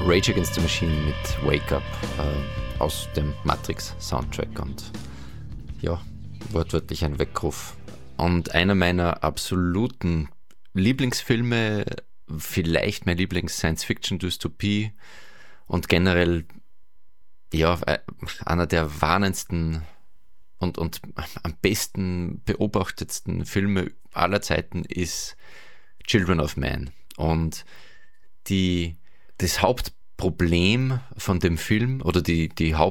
Rage Against the Machine mit Wake Up aus dem Matrix-Soundtrack und ja, wortwörtlich ein Weckruf. Und einer meiner absoluten Lieblingsfilme, vielleicht mein Lieblings-Science-Fiction-Dystopie und generell ja, einer der warnendsten und am besten beobachtetsten Filme aller Zeiten ist Children of Man. Und das Hauptproblem von dem Film oder die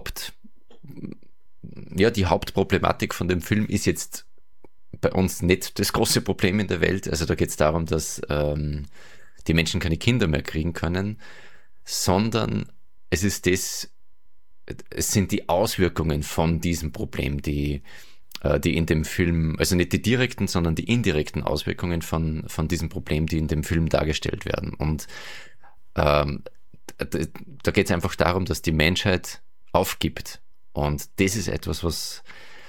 Hauptproblematik von dem Film ist jetzt bei uns nicht das große Problem in der Welt. Also da geht es darum, dass die Menschen keine Kinder mehr kriegen können, sondern es sind die Auswirkungen von diesem Problem, die in dem Film, also nicht die direkten, sondern die indirekten Auswirkungen von diesem Problem, die in dem Film dargestellt werden. Und da geht es einfach darum, dass die Menschheit aufgibt. Und das ist etwas, was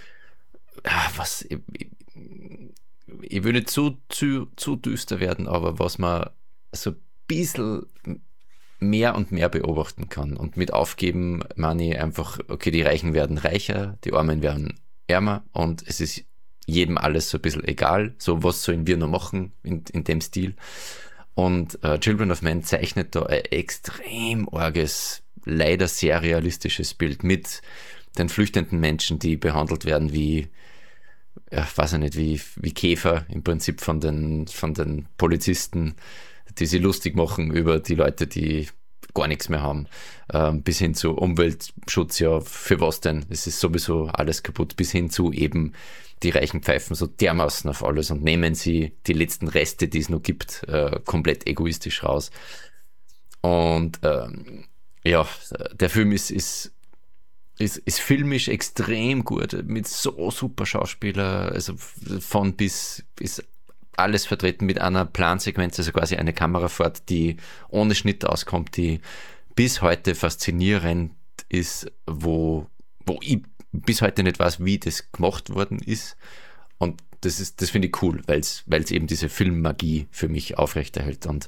ich will nicht zu düster werden, aber was man so ein bisschen mehr und mehr beobachten kann. Und mit Aufgeben meine ich einfach, okay, die Reichen werden reicher, die Armen werden ärmer und es ist jedem alles so ein bisschen egal. So, was sollen wir noch machen in dem Stil? Und Children of Men zeichnet da ein extrem arges, leider sehr realistisches Bild mit den flüchtenden Menschen, die behandelt werden wie, ja, weiß ich nicht, wie Käfer im Prinzip von den Polizisten, die sich lustig machen über die Leute, die gar nichts mehr haben, bis hin zu Umweltschutz, ja, für was denn? Es ist sowieso alles kaputt, bis hin zu eben, die Reichen pfeifen so dermaßen auf alles und nehmen sie die letzten Reste, die es noch gibt, komplett egoistisch raus. Und ja, der Film ist filmisch extrem gut, mit so super Schauspieler, also von bis alles vertreten mit einer Plansequenz, also quasi eine Kamerafahrt, die ohne Schnitt auskommt, die bis heute faszinierend ist, wo ich bis heute nicht weiß, wie das gemacht worden ist. Und das finde ich cool, weil es eben diese Filmmagie für mich aufrechterhält. Und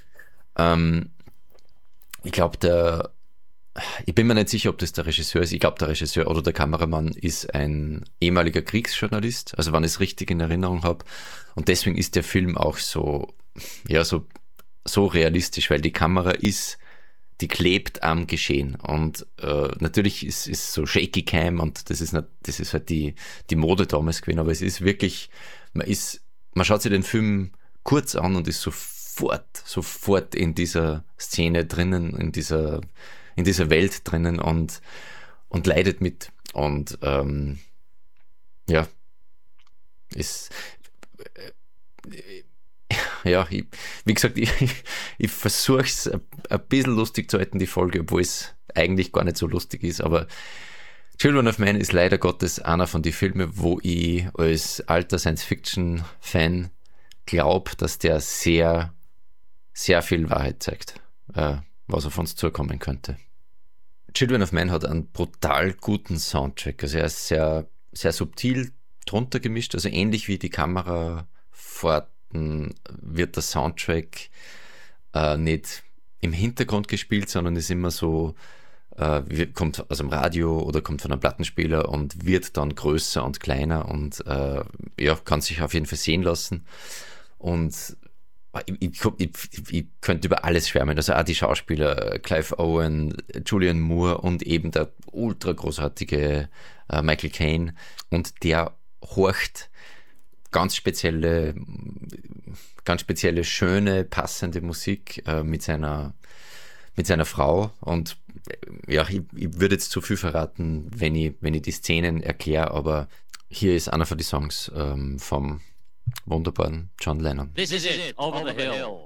ich glaube, ich bin mir nicht sicher, ob das der Regisseur ist. Ich glaube, der Regisseur oder der Kameramann ist ein ehemaliger Kriegsjournalist, also wenn ich es richtig in Erinnerung habe. Und deswegen ist der Film auch so realistisch, weil die Kamera die klebt am Geschehen. Und natürlich ist so Shaky Cam und das ist halt die Mode damals gewesen, aber es ist wirklich, man schaut sich den Film kurz an und ist sofort in dieser Szene drinnen, in dieser Welt drinnen und leidet mit. Und ja, wie gesagt, ich versuche es ein bisschen lustig zu halten, die Folge, obwohl es eigentlich gar nicht so lustig ist, aber Children of Man ist leider Gottes einer von den Filmen, wo ich als alter Science-Fiction-Fan glaube, dass der sehr, sehr viel Wahrheit zeigt, was auf uns zukommen könnte. Children of Man hat einen brutal guten Soundtrack, also er ist sehr, sehr subtil drunter gemischt, also ähnlich wie die Kamerafahrten wird der Soundtrack nicht im Hintergrund gespielt, sondern ist immer so, kommt aus dem Radio oder kommt von einem Plattenspieler und wird dann größer und kleiner und kann sich auf jeden Fall sehen lassen. Und ich könnte über alles schwärmen, also auch die Schauspieler, Clive Owen, Julianne Moore und eben der ultra großartige Michael Caine, und der horcht ganz spezielle, schöne, passende Musik mit seiner Frau. Und ja, ich würde jetzt zu viel verraten, wenn ich die Szenen erkläre, aber hier ist einer von den Songs vom wunderbaren John Lennon. This is it, Over the Hill.